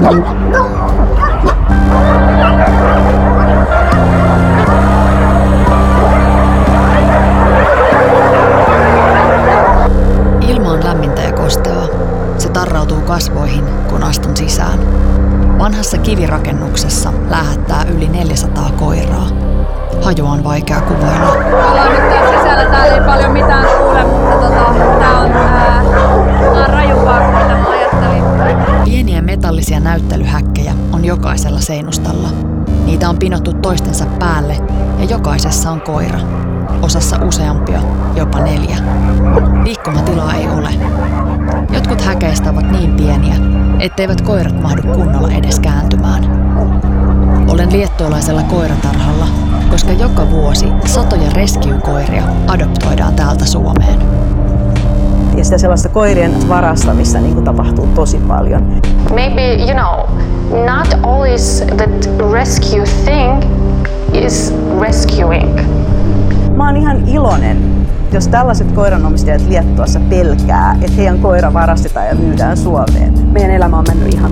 Ilma on lämmintä ja kosteaa. Se tarrautuu kasvoihin, kun astun sisään. Vanhassa kivirakennuksessa lähettää yli 400 koiraa. Hajua on vaikea kuvailla. Ollaan nyt tässä sisällä, täällä ei paljon mitään kuule, mutta tää on rajumpaa kuin mitä mä ajattelin. Pieniä metallisia näyttelyhäkkejä on jokaisella seinustalla. Niitä on pinottu toistensa päälle ja jokaisessa on koira. Osassa useampia, jopa 4. Liikkumatilaa ei ole. Jotkut häkeistä ovat niin pieniä, etteivät koirat mahdu kunnolla edes kääntymään. Olen liettualaisella koiratarhalla, koska joka vuosi satoja rescue-koiria adoptoidaan täältä Suomeen. Ja sitä sellaista koirien varastamista niin tapahtuu tosi paljon. Maybe, not always that rescue thing is rescuing. Mä oon ihan iloinen, jos tällaiset koiranomistajat Liettuassa pelkää, että heidän koira varastetaan ja myydään Suomeen. Meidän elämä on mennyt ihan